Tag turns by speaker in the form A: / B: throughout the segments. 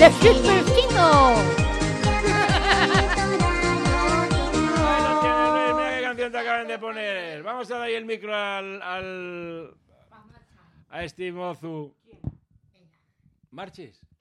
A: de Silverstino.
B: Ahí lo tienes, Luis, mira qué canción te acaban de poner. Vamos a darle el micro a este mozo. ¿Marches?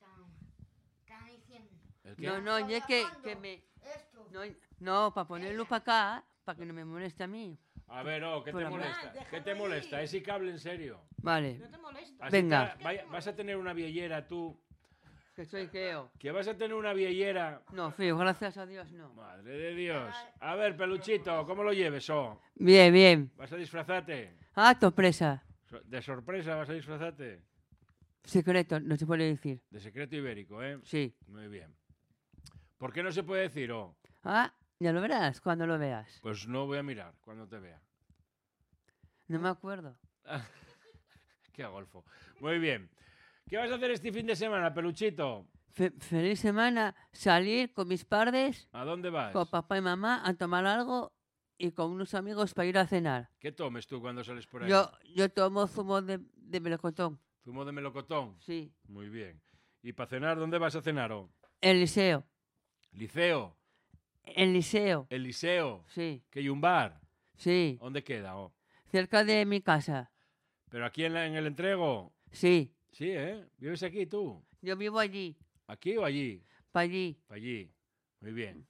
B: ¿El qué?
C: No, es que me... No, para ponerlo para acá, para que no me moleste a mí.
B: A ver, ¿qué te molesta? ¿Qué te molesta? ¿Ese cable en serio?
C: Vale.
A: No te molesta.
B: Así
C: Venga.
B: vas a tener una viellera tú.
C: Que soy feo.
B: ¿Que vas a tener una viellera?
C: No, feo, gracias a Dios, no.
B: Madre de Dios. A ver, peluchito, ¿cómo lo lleves,
C: Bien, bien.
B: ¿Vas a disfrazarte?
C: Ah, sorpresa.
B: ¿De sorpresa vas a disfrazarte?
C: Secreto, no se puede decir.
B: De secreto ibérico, ¿eh?
C: Sí.
B: Muy bien. ¿Por qué no se puede decir,
C: Ah, ya lo verás cuando lo veas.
B: Pues no voy a mirar cuando te vea.
C: No me acuerdo.
B: Qué golfo. Muy bien. ¿Qué vas a hacer este fin de semana, peluchito?
C: Feliz semana, salir con mis padres,
B: ¿A dónde vas?
C: con papá y mamá, a tomar algo y con unos amigos para ir a cenar.
B: ¿Qué tomes tú cuando sales por ahí?
C: Yo tomo zumo de melocotón.
B: ¿Zumo de melocotón?
C: Sí.
B: Muy bien. ¿Y para cenar, dónde vas a cenar,
C: El liceo.
B: ¿Liceo?
C: El liceo.
B: ¿El liceo?
C: Sí.
B: ¿Que hay un bar?
C: Sí.
B: ¿Dónde queda,
C: Cerca de mi casa.
B: ¿Pero aquí en el entrego?
C: Sí.
B: Sí, ¿eh? ¿Vives aquí tú?
C: Yo vivo allí.
B: ¿Aquí o allí?
C: Para allí.
B: Para allí. Muy bien.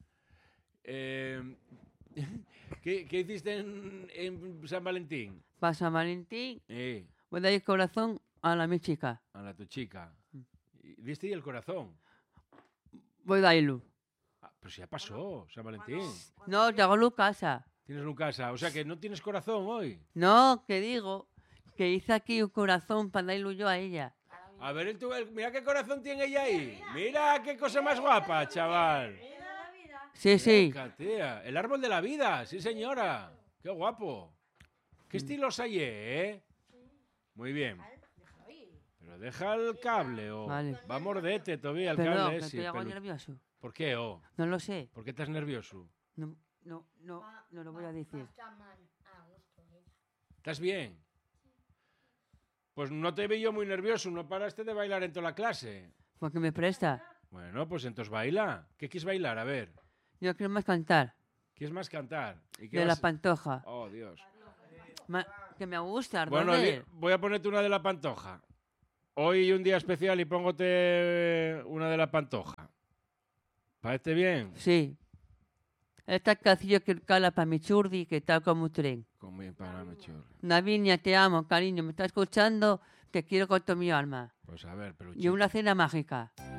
B: ¿Qué hiciste en San Valentín?
C: Para San Valentín voy a dar el corazón a mi chica.
B: A tu chica. ¿Diste el corazón?
C: Voy a darlo.
B: Pero si ya pasó, San Valentín.
C: No, te hago en casa.
B: Tienes un casa. O sea que no tienes corazón hoy.
C: No, que digo que hice aquí un corazón para darlo yo a ella.
B: A ver, mira qué corazón tiene ella ahí. Mira qué cosa más guapa, chaval.
C: Sí, sí.
B: Venga, tía. El árbol de la vida, sí señora. Qué guapo. Qué estilos hay, ¿eh? Muy bien. Pero deja el cable,
C: Vale.
B: Va a morderte todavía el
C: Pero
B: cable
C: no, que
B: ese.
C: estoy algo nervioso.
B: ¿Por qué,
C: No lo sé.
B: ¿Por qué estás nervioso?
C: No lo voy a decir.
B: ¿Estás bien? Pues no te vi yo muy nervioso. No paraste de bailar en toda la clase.
C: Porque me presta.
B: Bueno, pues entonces baila. ¿Qué quieres bailar? A ver.
C: Yo quiero más cantar.
B: ¿Quieres más cantar? ¿Y qué
C: De la
B: vas-
C: Pantoja.
B: Oh, Dios.
C: Que me gusta,
B: Bueno,
C: Ardoner.
B: voy a ponerte una de la Pantoja. Hoy un día especial y póngote una de la Pantoja. ¿Parece bien?
C: Sí. Esta canción que cala para mi churdi, que está como un tren.
B: Como para mi churri.
C: Navinia, te amo, cariño. ¿Me estás escuchando? Te quiero con toda mi alma.
B: Pues a ver, peluchito.
C: Y una cena mágica.